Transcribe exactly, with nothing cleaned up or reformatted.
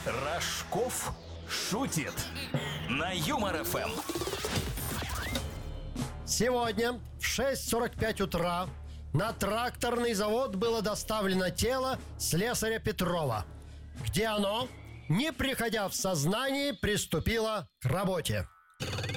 Рожков шутит на Юмор ФМ. Сегодня в шесть сорок пять утра на тракторный завод было доставлено тело слесаря Петрова, где оно, не приходя в сознание, приступило к работе.